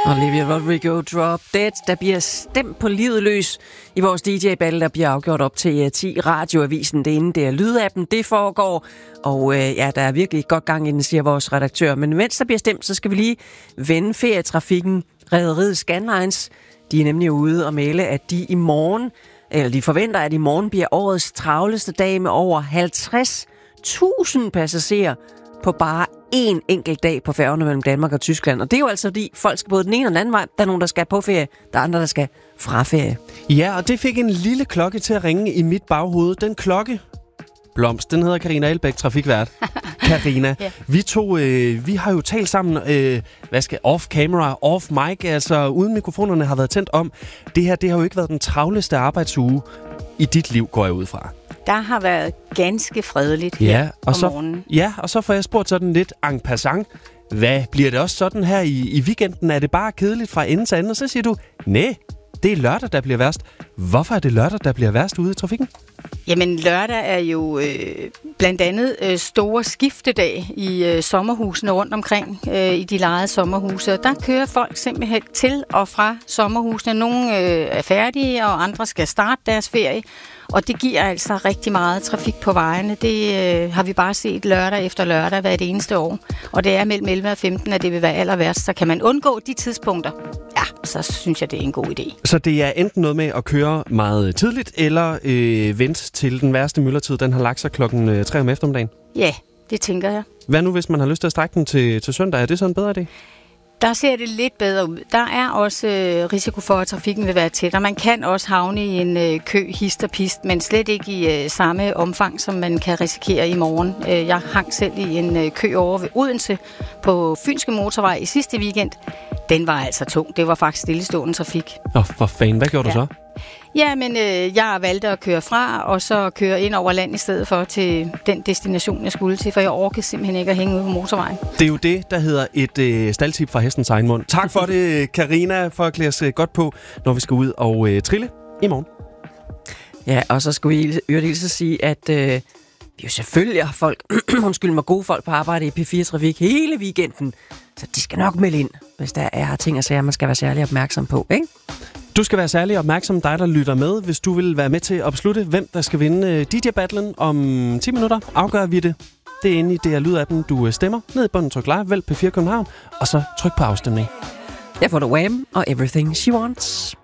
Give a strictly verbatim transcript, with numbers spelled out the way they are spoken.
Olivia Rodrigo, Drop Dead. Der bliver stemt på livet løs i vores D J-battle, der bliver afgjort op til ti. Radioavisen, det inde, det er lydappen, det foregår. Og øh, ja, der er virkelig godt gang i den, siger vores redaktør. Men mens der bliver stemt, så skal vi lige vende ferietrafikken. Rederiet Scandlines, de er nemlig ude og melde, at de i morgen, eller de forventer, at i morgen bliver årets travleste dag med over halvtreds tusind passagerer på bare en enkelt dag på færgerne mellem Danmark og Tyskland. Og det er jo altså, fordi folk skal både den ene og den anden vej. Der er nogen, der skal på ferie. Der er andre, der skal fra ferie. Ja, og det fik en lille klokke til at ringe i mit baghoved. Den klokke, blomst, den hedder Karina Elbæk, trafikvært. Karina, ja. vi to, øh, vi har jo talt sammen, øh, hvad skal, off-camera, off-mic, altså uden mikrofonerne har været tændt om. Det her, det har jo ikke været den travleste arbejdsuge i dit liv, går jeg ud fra. Der har været ganske fredeligt ja, her og om så, morgenen. Ja, og så får jeg spurgt sådan lidt en passant. Hvad bliver det også sådan her i, i weekenden? Er det bare kedeligt fra ende til anden? Og så siger du, nej, det er lørdag, der bliver værst. Hvorfor er det lørdag, der bliver værst ude i trafikken? Jamen, lørdag er jo øh, blandt andet øh, store skiftedag i øh, sommerhusene rundt omkring øh, i de lejede sommerhuse. Der kører folk simpelthen til og fra sommerhusene. Nogle øh, er færdige, og andre skal starte deres ferie. Og det giver altså rigtig meget trafik på vejene. Det øh, har vi bare set lørdag efter lørdag hver det eneste år. Og det er mellem elleve og femten, at det vil være aller værst. Så kan man undgå de tidspunkter, ja, så synes jeg, det er en god idé. Så det er enten noget med at køre meget tidligt, eller øh, vente til den værste myldretid, den har lagt sig klokken øh, tre om eftermiddagen? Ja, det tænker jeg. Hvad nu, hvis man har lyst til at strække den til, til søndag? Er det så en bedre idé? Der ser det lidt bedre ud. Der er også øh, risiko for, at trafikken vil være tæt, og man kan også havne i en øh, kø, hist og pist, men slet ikke i øh, samme omfang, som man kan risikere i morgen. Øh, jeg hang selv i en øh, kø over ved Odense på Fynske Motorvej i sidste weekend. Den var altså tung. Det var faktisk stillestående trafik. Åh, for fanden. Hvad gjorde ja. du så? Ja, men øh, jeg valgte at køre fra, og så køre ind over land i stedet for til den destination, jeg skulle til, for jeg orkede simpelthen ikke at hænge ude på motorvejen. Det er jo det, der hedder et øh, staldtip fra hestens egen mund. Tak for det, Karina, for at klæde os godt på, når vi skal ud og øh, trille i morgen. Ja, og så skulle vi jo så sige, at øh, vi jo selvfølgelig har folk, undskyld mig, gode folk på arbejde i P fire Trafik hele weekenden, så de skal nok melde ind, hvis der er ting og sager, man skal være særlig opmærksom på, ikke? Du skal være særlig opmærksom, dig der lytter med. Hvis du vil være med til at beslutte, hvem der skal vinde D J-battlen om ti minutter, afgør vi det. Det er inde i D R Lyd-appen, du stemmer. Ned i bunden, tryk live, vælg P fire København, og så tryk på afstemning. Jeg får du Wham! Og Everything She Wants.